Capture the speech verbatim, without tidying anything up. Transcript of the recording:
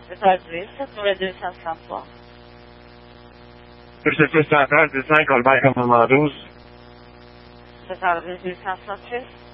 Messagerie sept deux cent trente-trois. Pour ce central de cinq Colbert, commandement douze. Messagerie deux cent soixante-six.